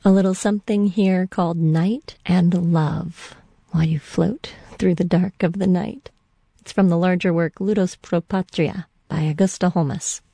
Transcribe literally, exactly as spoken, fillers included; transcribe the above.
A little something here called Night and Love, while you float through the dark of the night. It's from the larger work Ludus Pro Patria by Augusta Holmes.